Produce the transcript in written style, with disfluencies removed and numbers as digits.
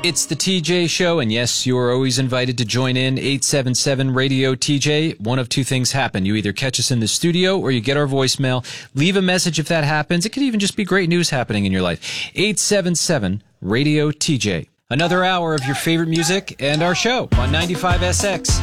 It's the TJ Show, and yes, you are always invited to join in. 877-RADIO-TJ. One of two things happen. You either catch us in the studio or you get our voicemail. Leave a message if that happens. It could even just be great news happening in your life. 877-RADIO-TJ. Another hour of your favorite music and our show on 95SX.